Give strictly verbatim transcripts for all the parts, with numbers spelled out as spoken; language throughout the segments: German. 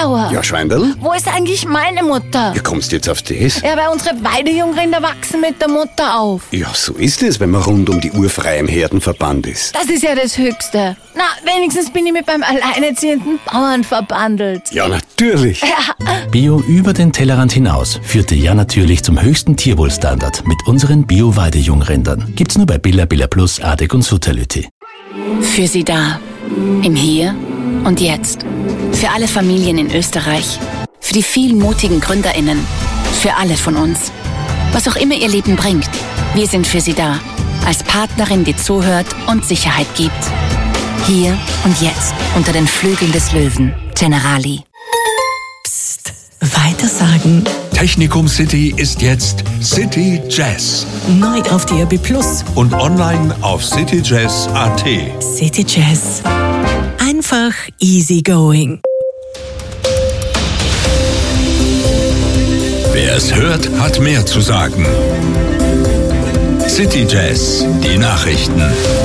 Bauer. Ja, Schweindl? Wo ist eigentlich meine Mutter? Wie kommst du jetzt auf das? Ja, weil unsere Weidejungrinder wachsen mit der Mutter auf. Ja, so ist es, wenn man rund um die Uhr frei im Herdenverband ist. Das ist ja das Höchste. Na, wenigstens bin ich mit beim alleinerziehenden Bauern verbandelt. Ja, natürlich. Ja. Bio über den Tellerrand hinaus führte ja natürlich zum höchsten Tierwohlstandard mit unseren Bio-Weidejungrindern. Gibt's nur bei Billa, Billa Plus, Adek und Sutterlütti. Für Sie da. Im Hier und Jetzt. Für alle Familien in Österreich. Für die vielen mutigen GründerInnen. Für alle von uns. Was auch immer ihr Leben bringt. Wir sind für Sie da. Als Partnerin, die zuhört und Sicherheit gibt. Hier und jetzt. Unter den Flügeln des Löwen. Generali. Psst. Weitersagen. Technikum City ist jetzt City Jazz. Neu auf D A B Plus. Und online auf cityjazz punkt a t. City Jazz. Einfach easy going. Wer es hört, hat mehr zu sagen. City Jazz, die Nachrichten.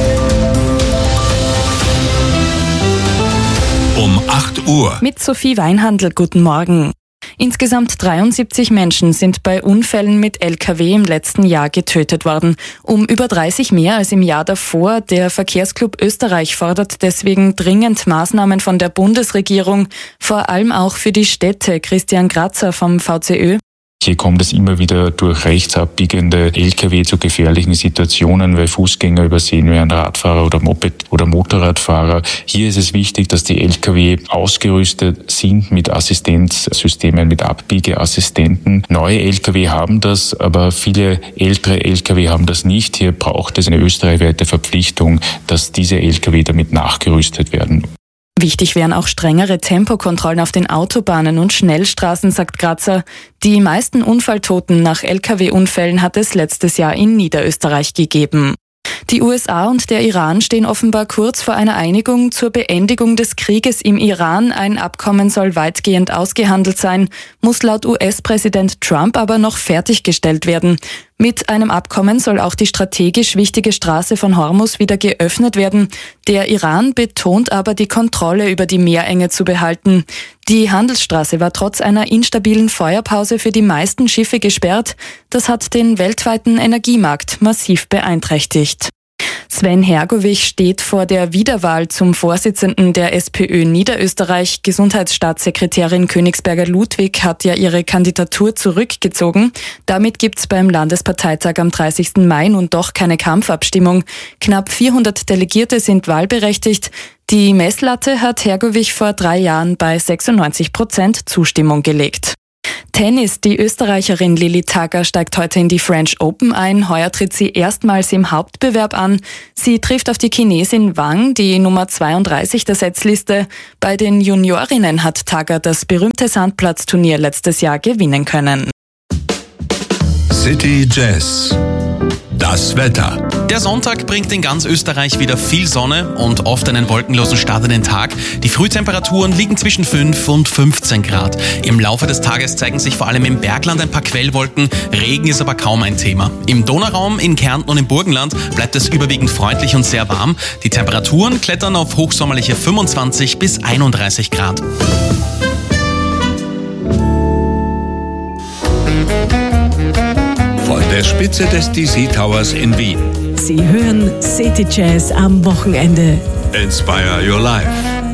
Um acht Uhr. Mit Sophie Weinhandl, guten Morgen. Insgesamt dreiundsiebzig Menschen sind bei Unfällen mit L K W im letzten Jahr getötet worden. Um über dreißig mehr als im Jahr davor. Der Verkehrsclub Österreich fordert deswegen dringend Maßnahmen von der Bundesregierung, vor allem auch für die Städte. Christian Grazer vom V C Ö. Hier kommt es immer wieder durch rechts abbiegende L K W zu gefährlichen Situationen, weil Fußgänger übersehen werden, Radfahrer oder Moped- oder Motorradfahrer. Hier ist es wichtig, dass die L K W ausgerüstet sind mit Assistenzsystemen, mit Abbiegeassistenten. Neue L K W haben das, aber viele ältere L K W haben das nicht. Hier braucht es eine österreichweite Verpflichtung, dass diese L K W damit nachgerüstet werden. Wichtig wären auch strengere Tempokontrollen auf den Autobahnen und Schnellstraßen, sagt Grazer. Die meisten Unfalltoten nach L K W-Unfällen hat es letztes Jahr in Niederösterreich gegeben. Die U S A und der Iran stehen offenbar kurz vor einer Einigung zur Beendigung des Krieges im Iran. Ein Abkommen soll weitgehend ausgehandelt sein, muss laut U S-Präsident Trump aber noch fertiggestellt werden. Mit einem Abkommen soll auch die strategisch wichtige Straße von Hormuz wieder geöffnet werden. Der Iran betont aber, die Kontrolle über die Meerenge zu behalten. Die Handelsstraße war trotz einer instabilen Feuerpause für die meisten Schiffe gesperrt. Das hat den weltweiten Energiemarkt massiv beeinträchtigt. Sven Hergovich steht vor der Wiederwahl zum Vorsitzenden der SPÖ Niederösterreich. Gesundheitsstaatssekretärin Königsberger-Ludwig hat ja ihre Kandidatur zurückgezogen. Damit gibt's beim Landesparteitag am dreißigsten Mai nun doch keine Kampfabstimmung. Knapp vierhundert Delegierte sind wahlberechtigt. Die Messlatte hat Hergovich vor drei Jahren bei sechsundneunzig Prozent Zustimmung gelegt. Tennis. Die Österreicherin Lilly Tagger steigt heute in die French Open ein. Heuer tritt sie erstmals im Hauptbewerb an. Sie trifft auf die Chinesin Wang, die Nummer zweiunddreißig der Setzliste. Bei den Juniorinnen hat Tagger das berühmte Sandplatzturnier letztes Jahr gewinnen können. City Jazz. Das Wetter. Der Sonntag bringt in ganz Österreich wieder viel Sonne und oft einen wolkenlosen Start in den Tag. Die Frühtemperaturen liegen zwischen fünf und fünfzehn Grad. Im Laufe des Tages zeigen sich vor allem im Bergland ein paar Quellwolken. Regen ist aber kaum ein Thema. Im Donauraum, in Kärnten und im Burgenland bleibt es überwiegend freundlich und sehr warm. Die Temperaturen klettern auf hochsommerliche fünfundzwanzig bis einunddreißig Grad. Von der Spitze des D C Towers in Wien. Sie hören City Jazz am Wochenende. Inspire your life.